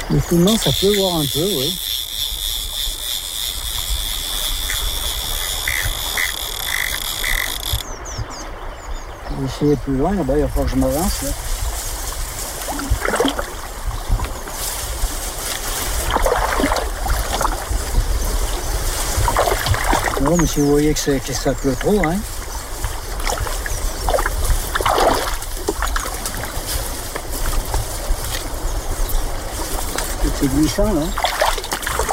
Effectivement, ça peut voir un peu, oui. Je vais essayer plus loin, là-bas, il va falloir que je m'avance, là. Non, mais si vous voyez que ça pleut trop, hein. C'est glissant, là.